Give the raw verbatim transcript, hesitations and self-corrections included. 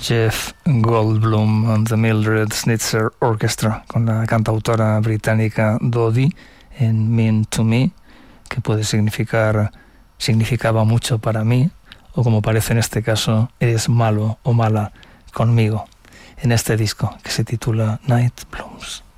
Jeff Goldblum and the Mildred Schnitzer Orchestra, con la cantautora británica Dodie en Mean to Me, que puede significar significaba mucho para mí, o como parece en este caso, eres malo o mala conmigo, en este disco que se titula Night Blooms.